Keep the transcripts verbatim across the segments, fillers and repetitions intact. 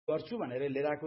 गर्छु भनेर लिएर आएको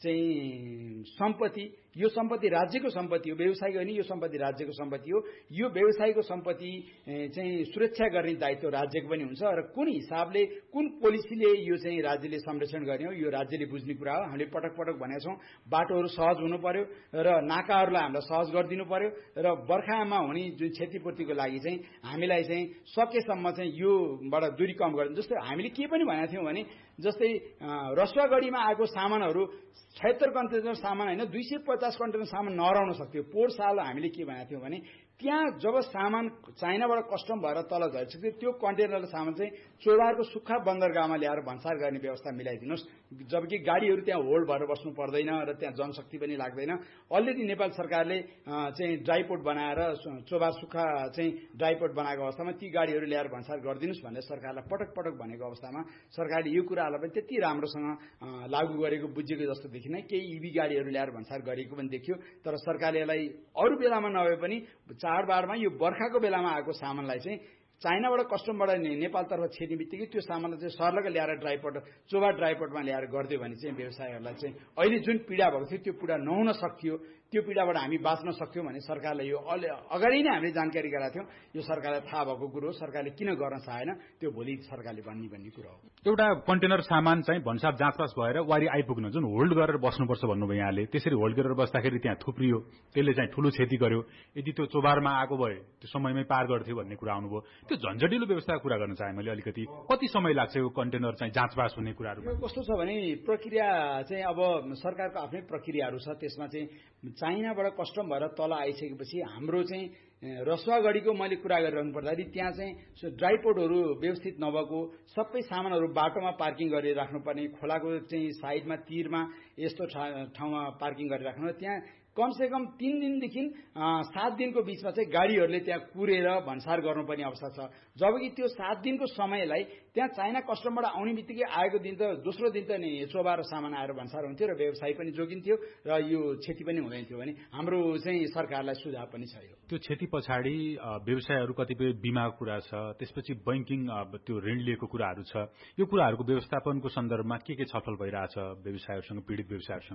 चाहिँ सम्पत्ति, यो सम्पत्ति राज्यको सम्पत्ति हो, व्यवसायिक होइन, यो सम्पत्ति राज्यको सम्पत्ति हो। यो व्यवसायको सम्पत्ति चाहिँ सुरक्षा गर्ने दायित्व राज्यको पनि हुन्छ र कुन हिसाबले कुन पोलिसीले यो चाहिँ राज्यले संरक्षण गर्ने हो यो राज्यले बुझ्ने कुरा हो। हामीले पटक पटक भनेका छौँ बाटोहरू सहज हुनु पर्यो र नाकाहरूलाई हामीलाई सहज गरिदिनु पर्यो र बर्खामा हुने जुन क्षतिपूर्तिको लागि चाहिँ हामीलाई चाहिँ सकेसम्म चाहिँ योबाट दूरी कम गर्नु। जस्तै हामीले के पनि भनेका थियौँ भने जस्तै रसुवागढीमा आएको सामानहरू छयत्तर कन्टेनर सामान होइन दुई सय पचास कन्टेनर सामान नहराउन सक्थ्यो। पोहोर साल हामीले के भनेका थियौँ भने त्यहाँ जब सामान चाइनाबाट कस्टम भएर तल झरिसक्थ्यो त्यो कन्टेनर सामान चाहिँ चोबारको सुक्खा बन्दरगाहमा ल्याएर भन्सार गर्ने व्यवस्था मिलाइदिनुहोस्, जबकि गाडीहरू त्यहाँ होल्ड भएर बस्नु पर्दैन र त्यहाँ जनशक्ति पनि लाग्दैन। अलरेडी नेपाल सरकारले चाहिँ ड्राइपोर्ट बनाएर चोबार सुक्खा चाहिँ ड्राइपोर्ट बनाएको अवस्थामा ती गाडीहरू ल्याएर भन्सार गरिदिनुहोस् भनेर सरकारलाई पटक पटक भनेको अवस्थामा सरकारले यो कुरालाई पनि त्यति राम्रोसँग लागू गरेको बुझेको जस्तो देखिन। केही इभी गाडीहरू ल्याएर भन्सार गरेको पनि देखियो, तर सरकारले यसलाई अरू बेलामा नभए पनि चाडबाडमा यो बर्खाको बेलामा आएको सामानलाई चाहिँ चाइनाबाट कस्टमबाट नेपालतर्फ छिर्ने बित्तिकै त्यो सामानलाई चाहिँ सर्लग ल्याएर ड्राइपोर्ट चोबा ड्राइपोर्टमा ल्याएर गरिदियो भने चाहिँ व्यवसायहरूलाई चाहिँ अहिले जुन पीडा भएको थियो त्यो पीडा नहुन सक्थ्यो, त्यो पीडाबाट हामी बाँच्न सक्थ्यौँ भने सरकारलाई यो अगाडि नै हामीले जानकारी गराएको थियौँ। यो सरकारलाई थाहा भएको कुरो हो, सरकारले किन गर्न चाहेन त्यो भोलि सरकारले भन्ने भन्ने कुरो हो। एउटा कन्टेनर सामान चाहिँ भन्सार जाँचपास भएर वारी आइपुग्नु जुन होल्ड गरेर बस्नुपर्छ भन्नुभयो यहाँले, त्यसरी होल्ड गरेर बस्दाखेरि त्यहाँ थुप्रियो, त्यसले चाहिँ ठुलो क्षति गर्यो। यदि त्यो चोबारमा आएको भए त्यो समयमै पार गर्थ्यो भन्ने कुरा आउनुभयो। त्यो झन्झटिलो व्यवस्था कुरा गर्न चाहे मैले अलिकति कति समय लाग्छ यो कन्टेनर चाहिँ जाँचबास हुने कुराहरू? कस्तो छ भने प्रक्रिया चाहिँ अब सरकारको आफ्नै प्रक्रियाहरू छ, त्यसमा चाहिँ चाइनाबाट कस्टम भएर तल आइसकेपछि हाम्रो चाहिँ रसुवागढीको मैले कुरा गरिरहनु पर्दाखेरि त्यहाँ चाहिँ ड्राइपोर्टहरू व्यवस्थित नभएको, सबै सामानहरू बाटोमा पार्किङ गरेर राख्नुपर्ने, खोलाको चाहिँ साइडमा तिरमा यस्तो ठाउँमा पार्किङ गरेर राख्नु। त्यहाँ कमसेकम तीन दिनदेखि सात दिनको बिचमा चाहिँ गाडीहरूले त्यहाँ कुरेर भन्सार गर्नुपर्ने अवस्था छ। जबकि त्यो सात दिनको समयलाई त्यहाँ चाइना कस्टमबाट आउने बित्तिकै आएको दिन त दोस्रो दिन त नि चोबा र सामान आएर भन्सार हुन्थ्यो र व्यवसाय पनि जोगिन्थ्यो र यो क्षति पनि हुँदैन थियो भने हाम्रो चाहिँ सरकारलाई सुझाव पनि छ। यो त्यो क्षति पछाडि व्यवसायहरू कतिपय बिमाको कुरा छ, त्यसपछि बैंकिङ त्यो ऋण लिएको कुराहरू छ। यो कुराहरूको व्यवस्थापनको सन्दर्भमा के के छलफल भइरहेछ व्यवसायहरूसँग, पीडित व्यवसायहरूसँग?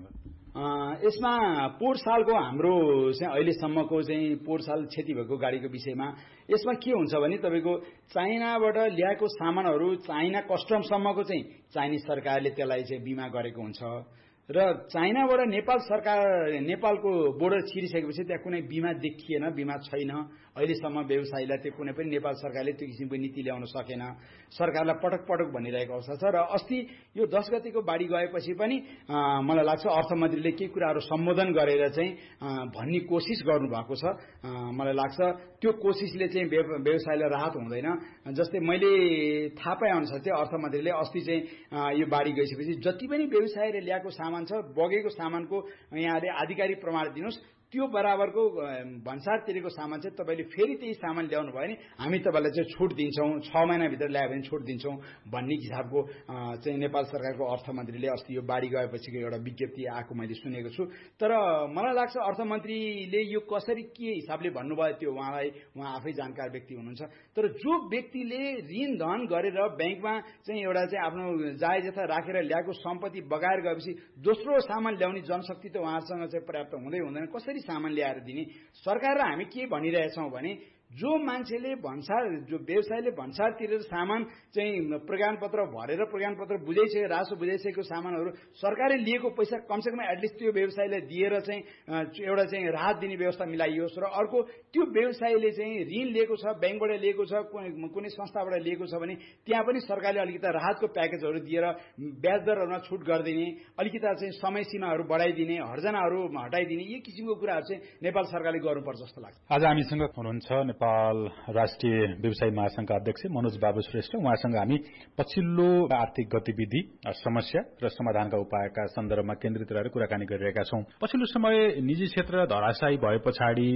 यसमा पोहोर सालको हाम्रो चाहिँ अहिलेसम्मको चाहिँ पोहोर साल क्षति भएको गाडीको विषयमा यसमा के हुन्छ भने तपाईँको चाइनाबाट ल्याएको सामानहरू चाइना कस्टमसम्मको चाहिँ चाइनिज सरकारले त्यसलाई चाहिँ बिमा गरेको हुन्छ र चाइनाबाट नेपाल सरकार नेपालको बोर्डर छिरिसकेपछि त्यहाँ कुनै बिमा देखिएन, बिमा छैन। अहिलेसम्म व्यवसायीलाई त्यो कुनै पनि नेपाल सरकारले त्यो किसिमको नीति ल्याउन सकेन। सरकारलाई पटक पटक भनिरहेको अवस्था छ र अस्ति यो दस गतिको बाढी गएपछि पनि मलाई लाग्छ अर्थमन्त्रीले केही कुराहरू सम्बोधन गरेर चाहिँ भन्ने कोसिस गर्नुभएको छ। मलाई लाग्छ त्यो कोसिसले चाहिँ व्यवसायलाई राहत हुँदैन। जस्तै मैले थाहा पाए अनुसार चाहिँ अर्थमन्त्रीले अस्ति चाहिँ यो बाढी गइसकेपछि जति पनि व्यवसायले ल्याएको सामान छ बगेको सामानको यहाँले आधिकारिक प्रमाण दिनुहोस्, त्यो बराबरको भन्सार तिरेको सामान चाहिँ तपाईँले फेरि त्यही सामान ल्याउनु भयो भने हामी तपाईँलाई चाहिँ छुट दिन्छौँ, छ महिनाभित्र ल्यायो भने छुट दिन्छौँ भन्ने हिसाबको चाहिँ नेपाल सरकारको अर्थमन्त्रीले अस्ति यो बाढी गएपछिको एउटा विज्ञप्ति आएको मैले सुनेको छु। तर मलाई लाग्छ अर्थमन्त्रीले यो कसरी के हिसाबले भन्नुभयो त्यो उहाँलाई उहाँ आफै जानकार व्यक्ति हुनुहुन्छ। तर जो व्यक्तिले ऋण धन गरेर ब्याङ्कमा चाहिँ एउटा चाहिँ आफ्नो जायज जथा राखेर ल्याएको सम्पत्ति बगाएर गएपछि दोस्रो सामान ल्याउने जनशक्ति त उहाँसँग चाहिँ पर्याप्त हुँदै हुँदैन। कसरी सामान ल्याएर दिने? सरकार र हामी के भनिरहेछौँ भने जो मान्छेले भन्सार जो व्यवसायले भन्सार तिरेर सामान चाहिँ प्रमाणपत्र भरेर प्रमाणपत्र बुझाइसकेको रासो बुझाइसकेको सामानहरू सरकारले लिएको पैसा कमसेकम एटलिस्ट त्यो व्यवसायलाई दिएर चाहिँ एउटा चाहिँ राहत दिने व्यवस्था मिलाइयोस् र अर्को त्यो व्यवसायले चाहिँ ऋण लिएको छ, ब्याङ्कबाट लिएको छ, कुनै संस्थाबाट लिएको छ भने त्यहाँ पनि सरकारले अलिकति राहतको प्याकेजहरू दिएर ब्याज दरहरूमा छुट गरिदिने, अलिकति चाहिँ समय सीमाहरू बढाइदिने, हर्जनाहरू हटाइदिने, यी किसिमको कुराहरू चाहिँ नेपाल सरकारले गर्नुपर्छ जस्तो लाग्छ। आज हामीसँग हुनुहुन्छ नेपाल राष्ट्रिय व्यवसायी महासंघका अध्यक्ष मनोज बाबु श्रेष्ठ। उहाँसँग हामी पछिल्लो आर्थिक गतिविधि, समस्या र समाधानका उपायका सन्दर्भमा केन्द्रित रहेर कुराकानी गरिरहेका छौं। पछिल्लो समय निजी क्षेत्र धराशायी भए पछाडि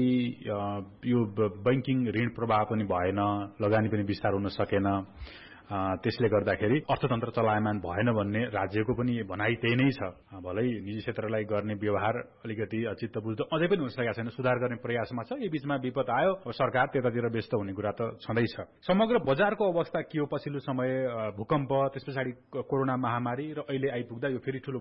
यो बैंकिङ ऋण प्रवाह पनि भएन, लगानी पनि विस्तार हुन सकेन। त्यसले गर्दाखेरि अर्थतन्त्र चलायमान भएन भन्ने राज्यको पनि भनाइ त्यही नै छ। भलै निजी क्षेत्रलाई गर्ने व्यवहार अलिकति चित्त बुझ्दो अझै पनि हुन सकेका छैन, सुधार गर्ने प्रयासमा छ। यो बीचमा विपद आयो, सरकार त्यतातिर व्यस्त हुने कुरा त छँदैछ। समग्र बजारको अवस्था के हो? पछिल्लो समय भूकम्प, त्यस पछाडि कोरोना महामारी र अहिले आइपुग्दा यो फेरि ठूलो